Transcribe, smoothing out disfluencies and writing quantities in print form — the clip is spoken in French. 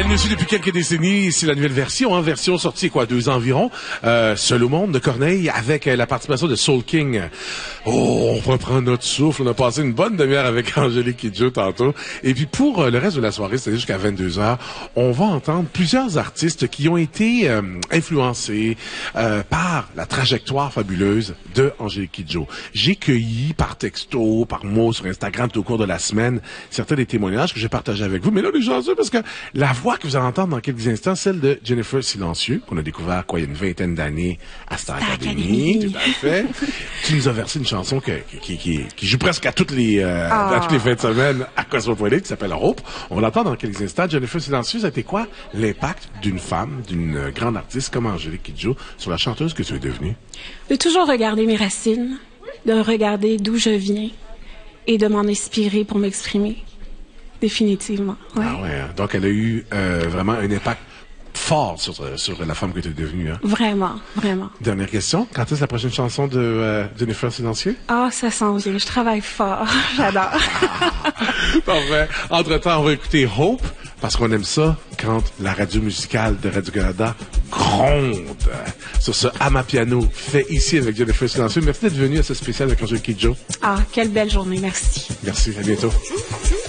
Elle nous suit depuis quelques décennies. C'est la nouvelle version, hein, version sortie, 2 ans environ. Seul au monde de Corneille, avec la participation de Soul King. Oh, on reprend notre souffle. On a passé une bonne demi-heure avec Angélique Kidjo tantôt. Et puis pour le reste de la soirée, c'est-à-dire jusqu'à 22h, on va entendre plusieurs artistes qui ont été influencés par la trajectoire fabuleuse de Angélique Kidjo. J'ai cueilli par texto, par mots sur Instagram tout au cours de la semaine certains des témoignages que j'ai partagés avec vous. Mais là, les gens, parce que la voix que vous allez entendre dans quelques instants, celle de Jennifer Silencieux, qu'on a découvert, il y a une vingtaine d'années à Star Academy. Tout à fait. Tu nous as versé une chanson qui joue presque à toutes les fins de semaine à Cosmopolite, qui s'appelle Hope. On va l'entendre dans quelques instants. Jennifer Silencieux, ça a été quoi l'impact d'une femme, d'une grande artiste comme Angélique Kidjo sur la chanteuse que tu es devenue? De toujours regarder mes racines, de regarder d'où je viens et de m'en inspirer pour m'exprimer. Définitivement. Ouais. Ah ouais. Donc, elle a eu vraiment un impact fort sur la femme que tu es devenue. Hein? Vraiment, vraiment. Dernière question. Quand est-ce la prochaine chanson de Jennifer Silencieux? Ça s'en vient. Je travaille fort. J'adore. Parfait. Entre-temps, on va écouter Hope, parce qu'on aime ça quand la radio musicale de Radio-Canada gronde sur ce Amapiano fait ici avec Jennifer Silencieux. Merci d'être venu à ce spécial avec Angélique Kidjo. Quelle belle journée. Merci. Merci. À bientôt.